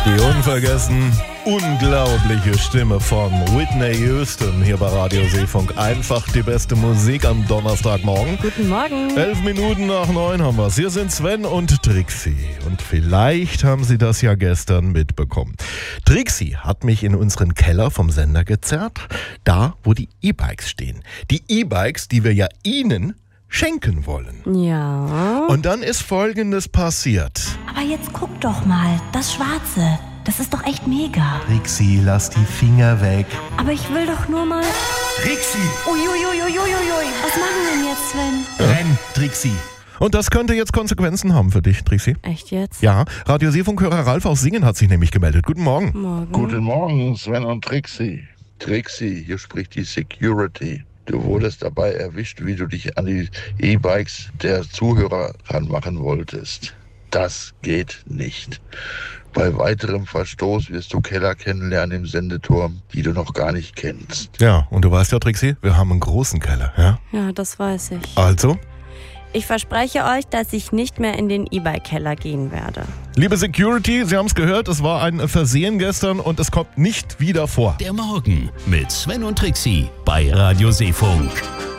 Die unvergessen, unglaubliche Stimme von Whitney Houston hier bei Radio Seefunk. Einfach die beste Musik am Donnerstagmorgen. Guten Morgen. 11 Minuten nach 9 haben wir's. Hier sind Sven und Trixie. Und vielleicht haben Sie das ja gestern mitbekommen. Trixie hat mich in unseren Keller vom Sender gezerrt. Da, wo die E-Bikes stehen. Die E-Bikes, die wir ja Ihnen schenken wollen. Ja. Und dann ist Folgendes passiert. Aber jetzt guck doch mal, das Schwarze, das ist doch echt mega. Trixie, lass die Finger weg. Aber ich will doch nur mal... Trixie! Uiuiuiuiui, was machen wir denn jetzt, Sven? Renn, Trixie. Und das könnte jetzt Konsequenzen haben für dich, Trixie. Echt jetzt? Ja, Radio Seefunkhörer Ralf aus Singen hat sich nämlich gemeldet. Guten Morgen. Morgen. Guten Morgen, Sven und Trixie. Trixie, hier spricht die Security. Du wurdest dabei erwischt, wie du dich an die E-Bikes der Zuhörer ranmachen wolltest. Das geht nicht. Bei weiterem Verstoß wirst du Keller kennenlernen im Sendeturm, die du noch gar nicht kennst. Ja, und du weißt ja, Trixie, wir haben einen großen Keller, ja? Ja, das weiß ich. Also, Ich verspreche euch, dass ich nicht mehr in den E-Bike-Keller gehen werde. liebe Security, Sie haben es gehört, es war ein Versehen gestern und es kommt nicht wieder vor. Der Morgen mit Sven und Trixie bei Radio Seefunk.